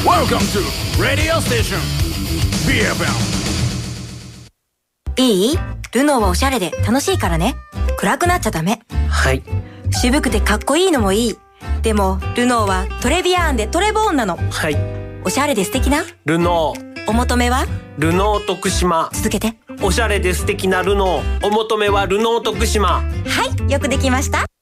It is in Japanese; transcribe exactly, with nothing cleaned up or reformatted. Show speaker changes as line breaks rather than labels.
Welcome to Radio Station ビーエフエム。
いい？ルノーはおしゃれで楽しいからね。暗くなっちゃダメ。
はい。
渋くてかっこいいのもいい。でもルノーはトレビアーンでトレボーンなの。
はい。
おしゃれで素敵な
ルノー。
お求めは
ルノー徳島。
続けて。
おしゃれで素敵なルノー。お求めはルノー徳島。
はい、よくできました。